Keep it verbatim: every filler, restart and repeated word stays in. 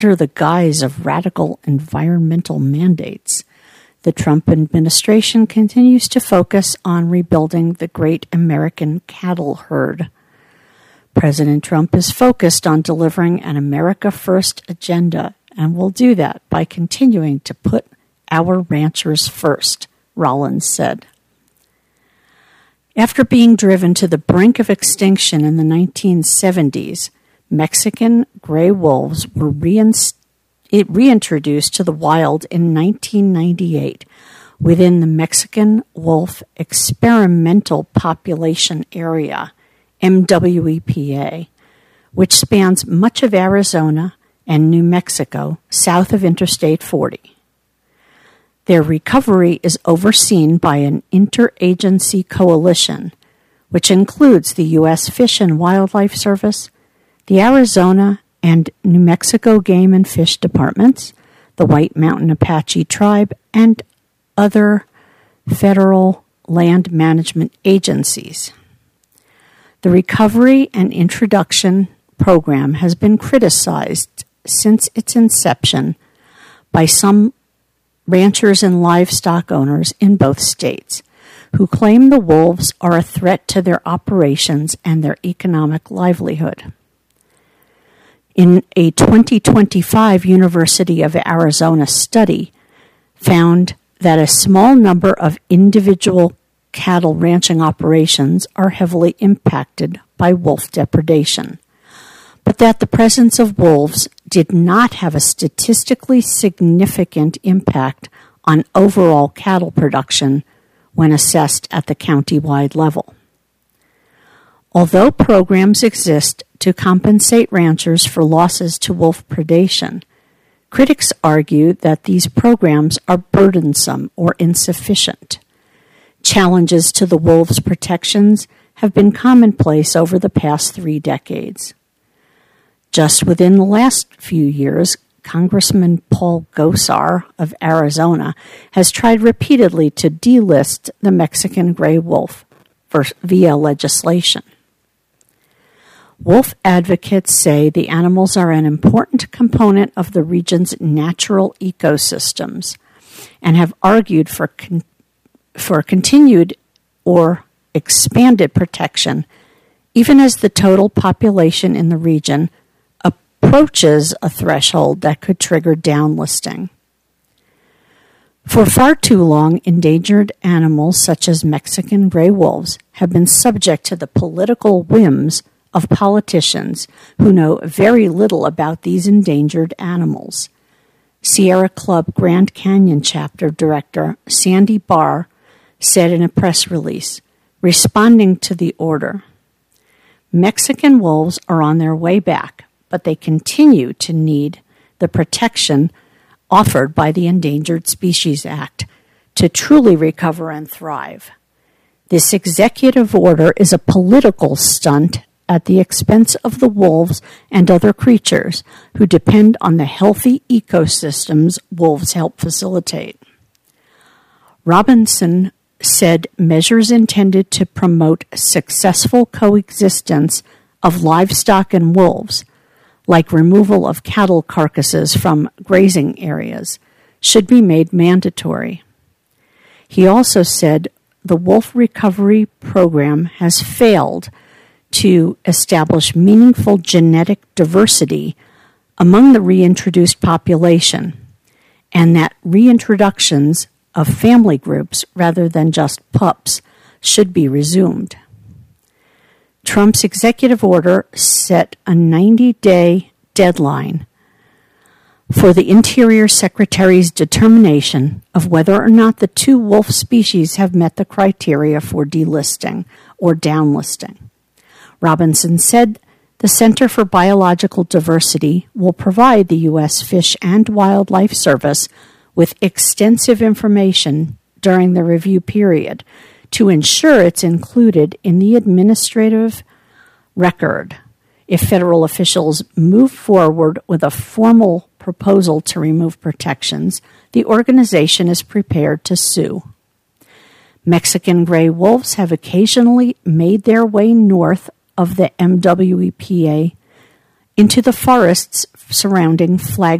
under the guise of radical environmental mandates, the Trump administration continues to focus on rebuilding the great American cattle herd. President Trump is focused on delivering an America First agenda and will do that by continuing to put our ranchers first, Rollins said. After being driven to the brink of extinction in the nineteen seventies, Mexican gray wolves were reinst- reintroduced to the wild in nineteen ninety-eight within the Mexican Wolf Experimental Population Area, M W E P A, which spans much of Arizona and New Mexico south of Interstate forty. Their recovery is overseen by an interagency coalition, which includes the U S Fish and Wildlife Service, the Arizona and New Mexico Game and Fish Departments, the White Mountain Apache Tribe, and other federal land management agencies. The Recovery and Introduction Program has been criticized since its inception by some ranchers and livestock owners in both states, who claim the wolves are a threat to their operations and their economic livelihood. In a twenty twenty-five University of Arizona study, found that a small number of individual cattle ranching operations are heavily impacted by wolf depredation, but that the presence of wolves did not have a statistically significant impact on overall cattle production when assessed at the county-wide level. Although programs exist to compensate ranchers for losses to wolf predation, critics argue that these programs are burdensome or insufficient. Challenges to the wolves' protections have been commonplace over the past three decades. Just within the last few years, Congressman Paul Gosar of Arizona has tried repeatedly to delist the Mexican gray wolf via legislation. Wolf advocates say the animals are an important component of the region's natural ecosystems and have argued for con- for continued or expanded protection, even as the total population in the region approaches a threshold that could trigger downlisting. For far too long, endangered animals such as Mexican gray wolves have been subject to the political whims of politicians who know very little about these endangered animals. Sierra Club Grand Canyon Chapter Director Sandy Barr said in a press release, responding to the order, Mexican wolves are on their way back, but they continue to need the protection offered by the Endangered Species Act to truly recover and thrive. This executive order is a political stunt at the expense of the wolves and other creatures who depend on the healthy ecosystems wolves help facilitate. Robinson said measures intended to promote successful coexistence of livestock and wolves, like removal of cattle carcasses from grazing areas, should be made mandatory. He also said the wolf recovery program has failed to establish meaningful genetic diversity among the reintroduced population, and that reintroductions of family groups rather than just pups should be resumed. Trump's executive order set a ninety-day deadline for the Interior Secretary's determination of whether or not the two wolf species have met the criteria for delisting or downlisting. Robinson said the Center for Biological Diversity will provide the U S Fish and Wildlife Service with extensive information during the review period to ensure it's included in the administrative record. If federal officials move forward with a formal proposal to remove protections, the organization is prepared to sue. Mexican gray wolves have occasionally made their way north of the M W E P A into the forests surrounding Flagstaff